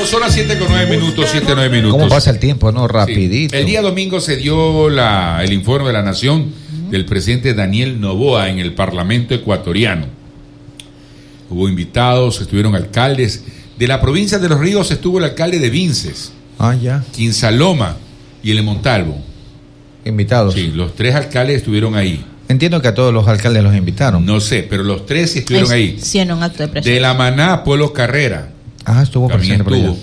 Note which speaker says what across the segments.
Speaker 1: son las 7:09, 7:09.
Speaker 2: ¿Cómo pasa el tiempo, no? Rapidito.
Speaker 1: Sí. El día domingo se dio el informe de la Nación del presidente Daniel Noboa en el Parlamento ecuatoriano. Hubo invitados, estuvieron alcaldes. De la provincia de Los Ríos estuvo el alcalde de Vinces, Quinsaloma y el de Montalvo.
Speaker 2: Invitados.
Speaker 1: Sí, los 3 alcaldes estuvieron ahí.
Speaker 2: Entiendo que a todos los alcaldes los invitaron.
Speaker 1: No sé, pero los 3 sí estuvieron ahí.
Speaker 3: Sí, en un acto de presencia.
Speaker 1: De La Maná, Polo Carrera.
Speaker 2: Estuvo presente por allá.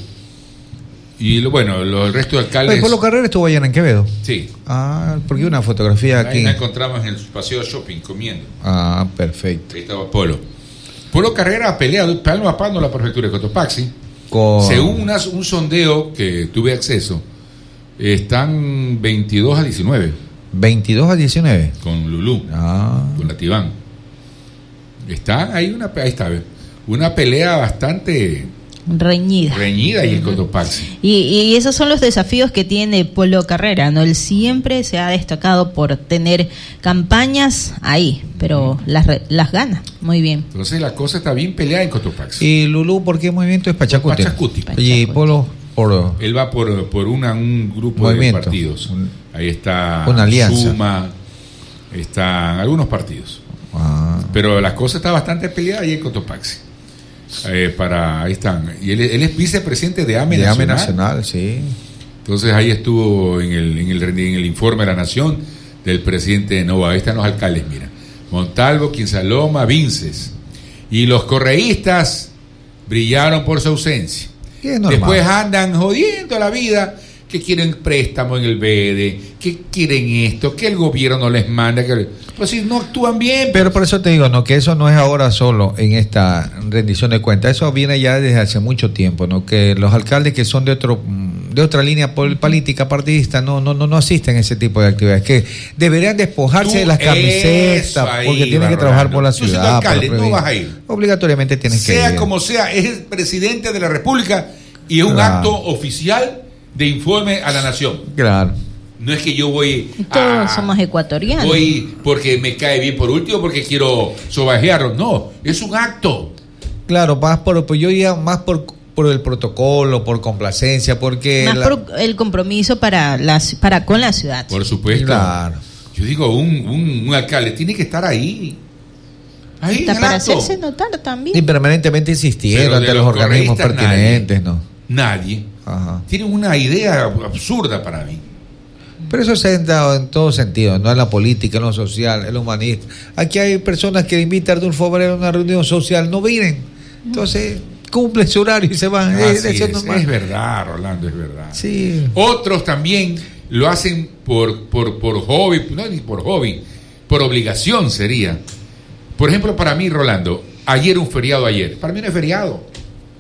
Speaker 1: Y el resto de alcaldes.
Speaker 2: Polo Carrera estuvo allá en Quevedo.
Speaker 1: Sí.
Speaker 2: Porque una fotografía aquí.
Speaker 1: Ahí la encontramos en el paseo shopping comiendo.
Speaker 2: Perfecto.
Speaker 1: Ahí estaba Polo. Polo Carrera ha peleado palmo a palmo la prefectura de Cotopaxi. Según un sondeo que tuve acceso, están 22-19.
Speaker 2: 22-19.
Speaker 1: Con Lulú. Con la Tibán. Está ahí una pelea bastante reñida ahí en Cotopaxi.
Speaker 3: Y esos son los desafíos que tiene Polo Carrera, ¿no? Él siempre se ha destacado por tener campañas ahí, pero las gana muy bien.
Speaker 1: Entonces la cosa está bien peleada en Cotopaxi.
Speaker 2: ¿Y Lulú por qué movimiento es Pachacuti? Y Polo
Speaker 1: él va por un grupo movimiento, de partidos. Ahí está
Speaker 2: una alianza.
Speaker 1: Suma, están algunos partidos. Pero la cosa está bastante peleada ahí en Cotopaxi. Ahí están. Y él es vicepresidente de AME Nacional.
Speaker 2: AME Nacional, sí.
Speaker 1: Entonces ahí estuvo en el informe de la Nación del presidente de Noboa. Ahí están los alcaldes, mira. Montalvo, Quinsaloma, Vinces. Y los correístas brillaron por su ausencia. Después andan jodiendo la vida, que quieren préstamo en el BEDE, que quieren esto, que el gobierno no les manda, pues si no actúan bien.
Speaker 2: Pero por eso te digo, que eso no es ahora solo en esta rendición de cuentas, eso viene ya desde hace mucho tiempo, que los alcaldes que son de otra línea política partidista no asisten a ese tipo de actividades, que deberían despojarse de las camisetas, porque tienen que trabajar por la ciudad.
Speaker 1: Tú alcalde, no vas a ir.
Speaker 2: Obligatoriamente tienes que ir.
Speaker 1: Sea como sea, es el presidente de la República y es un acto oficial de informe a la nación.
Speaker 2: Claro.
Speaker 1: No es que yo voy
Speaker 3: todos somos ecuatorianos.
Speaker 1: Voy porque me cae bien por último, porque quiero sobajearlo. No, es un acto.
Speaker 2: Claro, yo iría más por el protocolo, por complacencia, porque
Speaker 3: más por el compromiso para con la ciudad.
Speaker 1: Por supuesto.
Speaker 2: Claro.
Speaker 1: Yo digo, un alcalde tiene que estar ahí.
Speaker 3: Hasta para hacerse notar también.
Speaker 2: Y permanentemente insistiendo ante los organismos pertinentes,
Speaker 1: Nadie. Tienen una idea absurda para mí.
Speaker 2: Pero eso se ha dado en todo sentido, no en la política, en lo social, en lo humanista. Aquí hay personas que invitan a Arnulfo Varela a una reunión social, no vienen. Entonces cumplen su horario y se van.
Speaker 1: Es verdad, Rolando, es verdad.
Speaker 2: Sí.
Speaker 1: Otros también lo hacen por hobby, no ni por hobby, por obligación sería. Por ejemplo, para mí, Rolando, ayer un feriado Para mí no es feriado.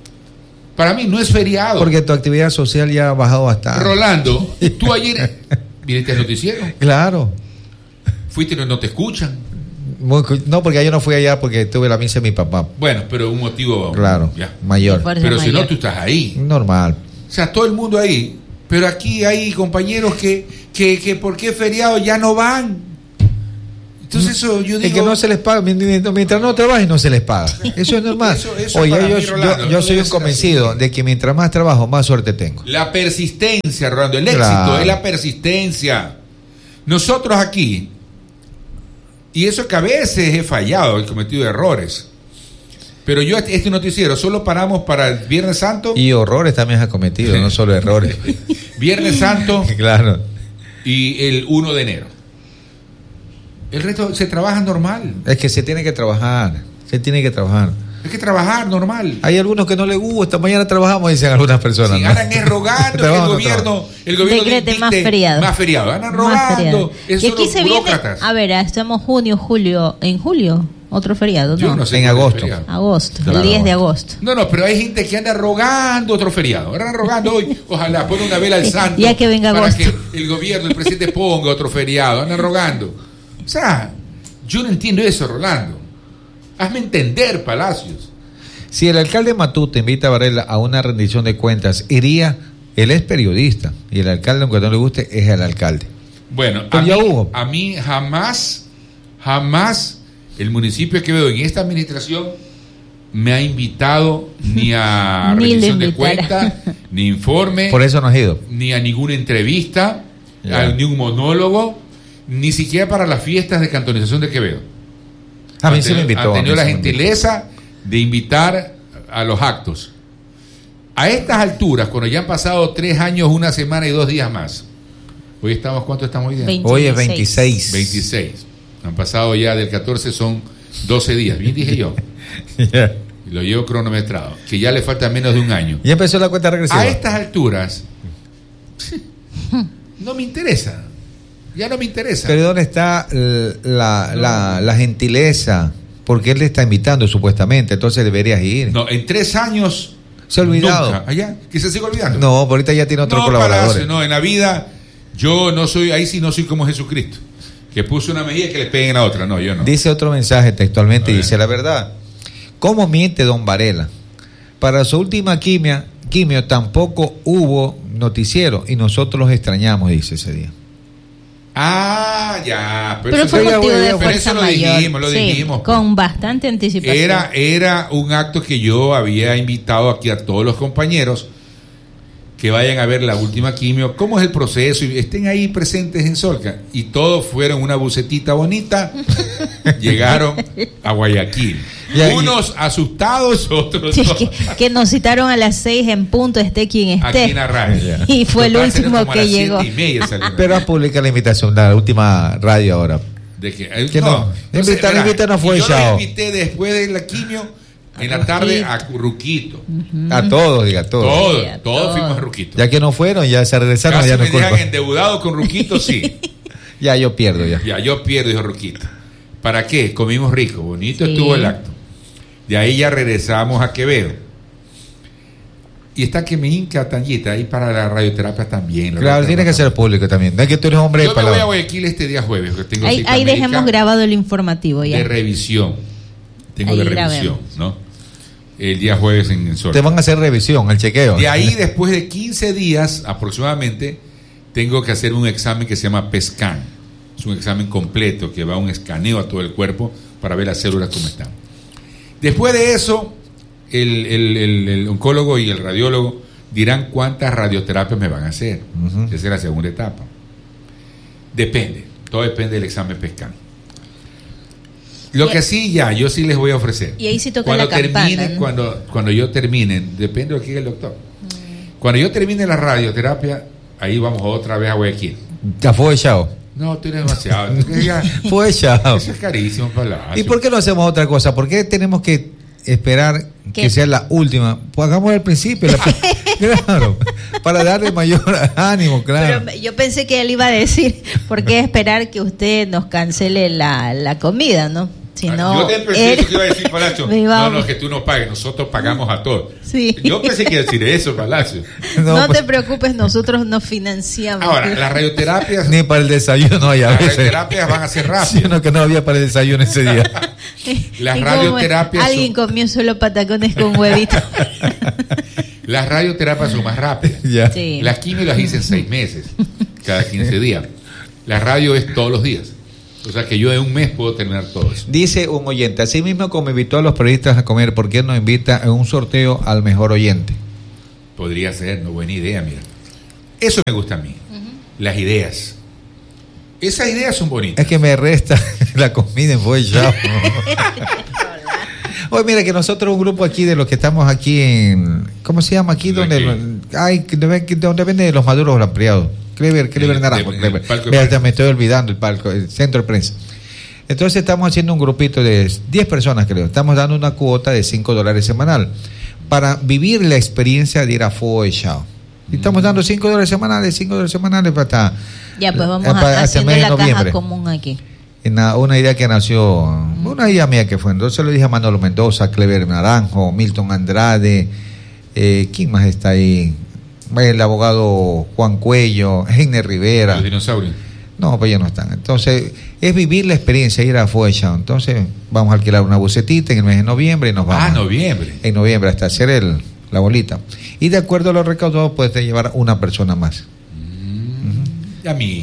Speaker 1: Para mí no es feriado.
Speaker 2: Porque tu actividad social ya ha bajado bastante.
Speaker 1: Rolando, tú ayer viniste al noticiero.
Speaker 2: Claro.
Speaker 1: Fuiste y no te escuchan.
Speaker 2: No, porque yo no fui allá porque tuve la misa de mi papá.
Speaker 1: Bueno, pero un motivo
Speaker 2: mayor.
Speaker 1: Pero si no, tú estás ahí.
Speaker 2: Normal.
Speaker 1: O sea, todo el mundo ahí. Pero aquí hay compañeros que porque es feriado ya no van. Entonces eso yo digo...
Speaker 2: Es que no se les paga, mientras no trabajen no se les paga. Eso es normal. Oye, yo soy un convencido de que mientras más trabajo, más suerte tengo.
Speaker 1: La persistencia, Rolando, el éxito es la persistencia. Nosotros aquí, y eso que a veces he fallado, he cometido errores, pero yo este noticiero solo paramos para el Viernes Santo.
Speaker 2: Y horrores también has cometido, no solo errores.
Speaker 1: Viernes Santo
Speaker 2: claro.
Speaker 1: Y el 1 de enero. El resto se trabaja normal.
Speaker 2: Es que se tiene que trabajar.
Speaker 1: Hay que trabajar normal.
Speaker 2: Hay algunos que no les gusta. Mañana trabajamos, dicen algunas personas.
Speaker 1: Sí, andan rogando que el gobierno
Speaker 3: decrete más feriado.
Speaker 1: Más feriado. Andan rogando.
Speaker 3: Y aquí se viene. A ver, estamos junio, julio. En julio, otro feriado.
Speaker 1: Yo no sé.
Speaker 2: En agosto.
Speaker 3: El 10 de agosto.
Speaker 1: No, pero hay gente que anda rogando otro feriado. Andan rogando hoy. Ojalá pone una vela al santo.
Speaker 3: Ya que venga agosto.
Speaker 1: Para que el gobierno, el presidente ponga otro feriado. Andan rogando. O sea, yo no entiendo eso, Rolando. Hazme entender, Palacios.
Speaker 2: Si el alcalde Matute invita a Varela a una rendición de cuentas, iría. Él es periodista y el alcalde, aunque no le guste, es el alcalde.
Speaker 1: Bueno, a mí jamás el municipio de Quevedo en esta administración me ha invitado ni a rendición de cuentas, ni informe,
Speaker 2: Por eso no has ido.
Speaker 1: ni a ninguna entrevista,
Speaker 2: Ya.
Speaker 1: ni un monólogo, ni siquiera para las fiestas de cantonización de Quevedo.
Speaker 2: A mí sí me invitó.
Speaker 1: Ha tenido
Speaker 2: a
Speaker 1: la
Speaker 2: mí sí me invitó.
Speaker 1: gentileza de invitar a los actos. A estas alturas, cuando ya han pasado 3 años, 1 semana y 2 días más. Hoy estamos, ¿cuánto estamos hoy día?
Speaker 3: 20.
Speaker 2: Hoy es 26.
Speaker 1: 26. Han pasado ya del 14, son 12 días. Bien dije yo.
Speaker 2: Ya.
Speaker 1: Y lo llevo cronometrado. Que ya le falta menos de 1 año.
Speaker 2: Ya empezó la cuenta regresiva.
Speaker 1: A estas alturas, no me interesa. Ya no me interesa.
Speaker 2: Pero ¿dónde está la gentileza? Porque él le está invitando supuestamente, entonces deberías ir.
Speaker 1: No, en 3 años.
Speaker 2: Se ha olvidado.
Speaker 1: Nunca. Allá, que se siga olvidando.
Speaker 2: No, ahorita ya tiene otros
Speaker 1: No,
Speaker 2: colaboradores.
Speaker 1: Palacio, no, en la vida yo no soy, ahí sí no soy como Jesucristo, que puso una mejilla que le peguen a otra. No, yo no.
Speaker 2: Dice otro mensaje textualmente,
Speaker 1: A ver.
Speaker 2: dice la verdad. ¿Cómo miente don Varela? Para su última quimio tampoco hubo noticiero y nosotros los extrañamos, dice ese día.
Speaker 1: Ah, ya.
Speaker 3: Pero
Speaker 1: eso-
Speaker 3: fue
Speaker 2: ya
Speaker 3: motivo
Speaker 2: voy,
Speaker 3: de
Speaker 2: ya voy.
Speaker 1: pero eso
Speaker 3: fuerza
Speaker 1: lo
Speaker 3: mayor.
Speaker 1: dijimos, lo
Speaker 3: Sí,
Speaker 1: dijimos.
Speaker 3: con bastante anticipación.
Speaker 1: Era un acto que yo había invitado aquí a todos los compañeros que vayan a ver la última quimio, cómo es el proceso, y estén ahí presentes en Solca. Y todos fueron una bucetita bonita, llegaron a Guayaquil.
Speaker 2: Ya, y-
Speaker 1: Unos asustados, otros
Speaker 3: Sí,
Speaker 1: no.
Speaker 3: que nos citaron a las 6 en punto, esté quien
Speaker 1: Aquí
Speaker 3: esté.
Speaker 1: en la radio.
Speaker 3: Y fue el
Speaker 1: Total, sería
Speaker 3: último
Speaker 1: como a
Speaker 3: que
Speaker 1: las
Speaker 3: llegó.
Speaker 1: 7:30 salimos.
Speaker 2: Pero haz pública la invitación, la última radio ahora.
Speaker 1: De que,
Speaker 2: Que no. Invitar no fue
Speaker 1: yo
Speaker 2: chao.
Speaker 1: los invité después de la quimio, en la tarde a Ruquito.
Speaker 2: A todos, diga, a todos.
Speaker 1: Todos,
Speaker 3: Sí, a
Speaker 1: todos
Speaker 3: todos.
Speaker 1: fuimos a Ruquito.
Speaker 2: Ya que no fueron, ya se regresaron,
Speaker 1: Casi
Speaker 2: ya no
Speaker 1: me
Speaker 2: es culpa.
Speaker 1: dejan endeudado con Ruquito, sí.
Speaker 2: Ya yo pierdo, ya.
Speaker 1: Ya, yo pierdo, dijo Ruquito. ¿Para qué? Comimos rico, bonito
Speaker 3: Sí.
Speaker 1: estuvo el acto. De ahí ya regresamos a Quevedo. Y está que me hinca Tanyita ahí para la radioterapia también.
Speaker 2: Claro, tiene que ser público también. No es que tú eres hombre
Speaker 1: Yo
Speaker 2: de
Speaker 1: me voy a
Speaker 2: palabra.
Speaker 1: Guayaquil este día jueves, porque tengo
Speaker 3: Ahí,
Speaker 1: cita
Speaker 3: ahí
Speaker 1: médica
Speaker 3: dejemos grabado el informativo ya.
Speaker 1: de revisión. Tengo
Speaker 3: Ahí
Speaker 1: de revisión,
Speaker 3: grabemos.
Speaker 1: ¿no? El día jueves en Sol.
Speaker 2: Te van a hacer revisión, el chequeo.
Speaker 1: De ahí, después de 15 días aproximadamente, tengo que hacer un examen que se llama PESCAN. Es un examen completo que va a un escaneo a todo el cuerpo para ver las células cómo están. Después de eso, el oncólogo y el radiólogo dirán cuántas radioterapias me van a hacer.
Speaker 2: Ujú.
Speaker 1: Esa es la segunda etapa. Depende, todo depende del examen PESCAN. Lo que sí yo sí les voy a ofrecer.
Speaker 3: Y ahí sí toca
Speaker 1: Cuando
Speaker 3: la campana,
Speaker 1: termine,
Speaker 3: ¿no?
Speaker 1: cuando yo termine, depende de lo que diga el doctor. Cuando yo termine la radioterapia, ahí vamos otra vez a Guayaquil.
Speaker 2: Ya fue echado.
Speaker 1: No, tú eres demasiado. Entonces ya,
Speaker 2: Fue echado.
Speaker 1: eso es carísimo, Palacio.
Speaker 2: ¿Y por qué no hacemos otra cosa? ¿Por qué tenemos que esperar
Speaker 3: ¿Qué?
Speaker 2: que sea la última? Pues hagamos al principio. Claro. Para darle mayor ánimo, claro.
Speaker 3: Pero yo pensé que él iba a decir, ¿por qué esperar que usted nos cancele la comida, no? Si no,
Speaker 1: Yo te pensé
Speaker 3: él-
Speaker 1: que iba a decir, Palacio.
Speaker 3: Me iba a-
Speaker 1: No, que tú no pagues, nosotros pagamos a todos.
Speaker 3: Sí.
Speaker 1: Yo pensé que iba a decir eso, Palacio.
Speaker 3: No,
Speaker 2: pues,
Speaker 3: te preocupes, nosotros nos financiamos.
Speaker 1: Ahora, las radioterapias,
Speaker 2: ni para el desayuno hay a
Speaker 1: las
Speaker 2: veces.
Speaker 1: radioterapias van a ser
Speaker 2: Sí,
Speaker 1: rápidas.
Speaker 2: no, que no había para el desayuno ese día.
Speaker 1: Las
Speaker 3: Y como
Speaker 1: radioterapias
Speaker 3: alguien
Speaker 1: son-
Speaker 3: comió solo patacones con huevito.
Speaker 1: Las radioterapias son más rápidas.
Speaker 2: Ya.
Speaker 3: Sí.
Speaker 1: Las quimios las hice en 6 meses, cada 15 días. La radio es todos los días. O sea que yo en un mes puedo terminar todo eso.
Speaker 2: Dice un oyente, así mismo como invitó a los periodistas a comer, ¿por qué no invita en un sorteo al mejor oyente?
Speaker 1: Podría ser, no, buena idea, mira. Eso me gusta a mí. Las ideas. Esas ideas son bonitas.
Speaker 2: Es que me resta la comida en Fue Chao. Oye, mira que nosotros un grupo aquí de los que estamos aquí en... ¿Cómo se llama aquí?
Speaker 1: ¿De
Speaker 2: Donde, donde venden los maduros ampliados. Clever Naranjo.
Speaker 1: en el
Speaker 2: Clever.
Speaker 1: palco de
Speaker 2: Mira,
Speaker 1: prensa.
Speaker 2: me estoy olvidando el palco, el centro de prensa. Entonces estamos haciendo un grupito de 10 personas, creo. Estamos dando una cuota de $5 semanal para vivir la experiencia de ir a Fue Chao. Y estamos dando $5 semanales para
Speaker 3: Ya, pues vamos
Speaker 2: para
Speaker 3: a
Speaker 2: este
Speaker 3: haciendo
Speaker 2: mes de
Speaker 3: la caja
Speaker 2: noviembre.
Speaker 3: común aquí.
Speaker 2: Una idea que nació, una idea mía que fue. Entonces le dije a Manolo Mendoza, Clever Naranjo, Milton Andrade, ¿quién más está ahí? El abogado Juan Cuello, Heiner Rivera.
Speaker 1: Los dinosaurios.
Speaker 2: No, pues ya no están. Entonces, es vivir la experiencia, ir a Fue Chao. Entonces, vamos a alquilar una bucetita en el mes de noviembre y nos vamos.
Speaker 1: Ah, noviembre.
Speaker 2: En noviembre, hasta hacer la bolita. Y de acuerdo a los recaudados, puedes llevar una persona más.
Speaker 1: A mí.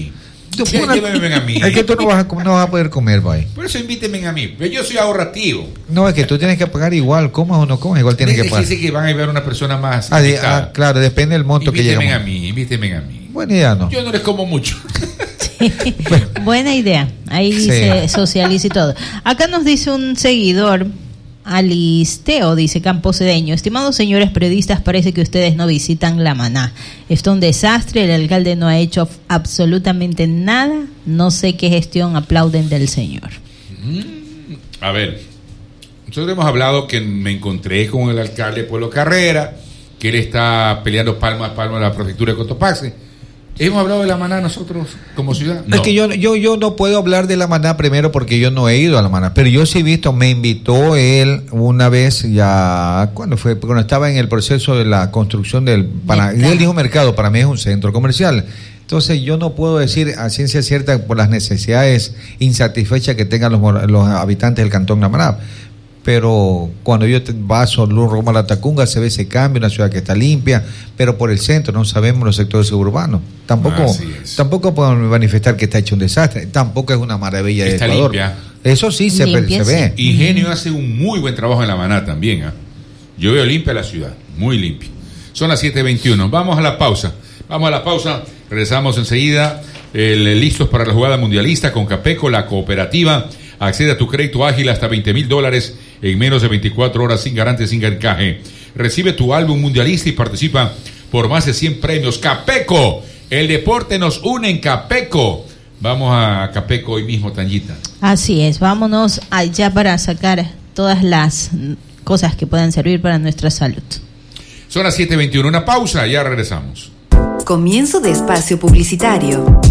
Speaker 1: Llévenme a mí.
Speaker 2: Es que tú no vas a poder comer, bye.
Speaker 1: Por eso invítenme a mí. Yo soy ahorrativo.
Speaker 2: No, es que tú tienes que pagar igual, comas o no comas, igual tienes que pagar.
Speaker 1: Dice que van a llevar una persona más.
Speaker 2: Claro, depende del monto que llegue.
Speaker 1: Invítenme a mí.
Speaker 2: Buena idea, ¿no?
Speaker 1: Yo no les como mucho.
Speaker 3: Sí. Buena idea. Ahí se socializa y todo. Acá nos dice un seguidor, Alisteo, dice Camposedeño: estimados señores periodistas, parece que ustedes no visitan La Maná. Esto es un desastre, el alcalde no ha hecho absolutamente nada. No sé qué gestión aplauden del señor.
Speaker 1: A ver, nosotros hemos hablado que me encontré con el alcalde Pueblo Carrera, que él está peleando palmo a palmo en la prefectura de Cotopaxi. ¿Hemos hablado de La Maná nosotros como ciudad? No.
Speaker 2: Es que yo no puedo hablar de La Maná primero porque yo no he ido a La Maná, pero yo sí he visto, me invitó él una vez ya, ¿cuándo fue? Cuando estaba en el proceso de la construcción del... y él dijo mercado, para mí es un centro comercial. Entonces yo no puedo decir a ciencia cierta por las necesidades insatisfechas que tengan los habitantes del cantón La Maná. Pero cuando yo paso rumbo a la Tacunga se ve ese cambio, una ciudad que está limpia, pero por el centro no sabemos los sectores suburbanos. Tampoco podemos manifestar que está hecho un desastre, tampoco es una maravilla de Ecuador. Limpia. Eso sí se ve.
Speaker 1: Ingenio hace un muy buen trabajo en La Maná también. Yo veo limpia la ciudad, muy limpia. Son las 7:21. Vamos a la pausa. Regresamos enseguida. Listos para la jugada mundialista con Capeco, la cooperativa. Accede a tu crédito ágil hasta $20,000 en menos de 24 horas sin garante, sin encaje. Recibe tu álbum mundialista y participa por más de 100 premios. Capeco, el deporte nos une en Capeco. Vamos a Capeco hoy mismo, Tanyita.
Speaker 3: Así es, vámonos allá para sacar todas las cosas que puedan servir para nuestra salud.
Speaker 1: Son las 7:21, una pausa, ya regresamos.
Speaker 4: Comienzo de espacio publicitario.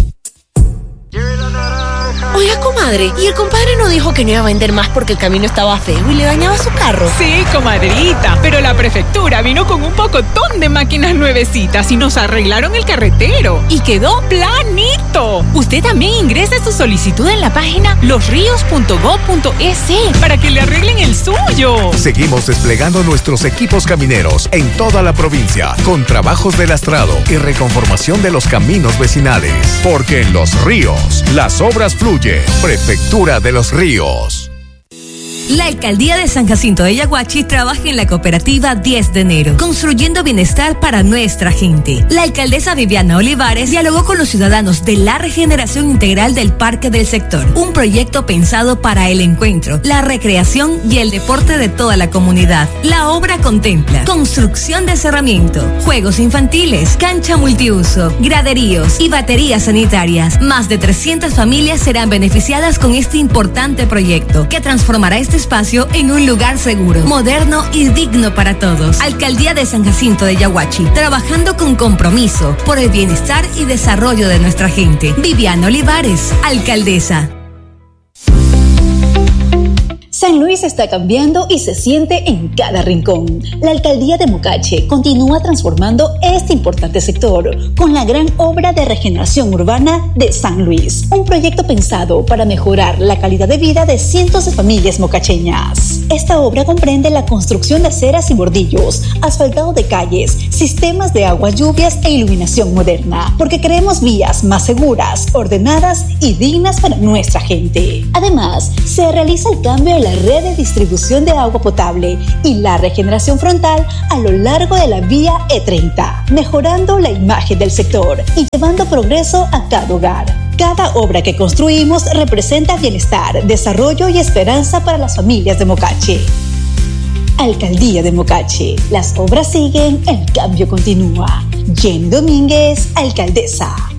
Speaker 5: Oiga, comadre, ¿y el compadre no dijo que no iba a vender más porque el camino estaba feo y le dañaba su carro?
Speaker 6: Sí, comadrita, pero la prefectura vino con un pocotón de máquinas nuevecitas y nos arreglaron el carretero y quedó planito. Usted también ingrese su solicitud en la página losrios.gov.es para que le arreglen el suyo.
Speaker 7: Seguimos desplegando nuestros equipos camineros en toda la provincia con trabajos de lastrado y reconformación de los caminos vecinales. Porque en Los Ríos las obras fluyen. Prefectura de Los Ríos.
Speaker 8: La Alcaldía de San Jacinto de Yaguachi trabaja en la cooperativa 10 de enero, construyendo bienestar para nuestra gente. La alcaldesa Viviana Olivares dialogó con los ciudadanos de la regeneración integral del Parque del Sector, un proyecto pensado para el encuentro, la recreación y el deporte de toda la comunidad. La obra contempla construcción de cerramiento, juegos infantiles, cancha multiuso, graderíos y baterías sanitarias. Más de 300 familias serán beneficiadas con este importante proyecto, que transformará este espacio en un lugar seguro, moderno y digno para todos. Alcaldía de San Jacinto de Yaguachi, trabajando con compromiso por el bienestar y desarrollo de nuestra gente. Viviana Olivares, alcaldesa.
Speaker 9: San Luis está cambiando y se siente en cada rincón. La alcaldía de Mocache continúa transformando este importante sector con la gran obra de regeneración urbana de San Luis, un proyecto pensado para mejorar la calidad de vida de cientos de familias mocacheñas. Esta obra comprende la construcción de aceras y bordillos, asfaltado de calles, sistemas de aguas lluvias e iluminación moderna, porque queremos vías más seguras, ordenadas y dignas para nuestra gente. Además, se realiza el cambio de la red de distribución de agua potable y la regeneración frontal a lo largo de la vía E30, mejorando la imagen del sector y llevando progreso a cada hogar. Cada obra que construimos representa bienestar, desarrollo y esperanza para las familias de Mocache. Alcaldía de Mocache, las obras siguen, el cambio continúa. Jenny Domínguez, alcaldesa.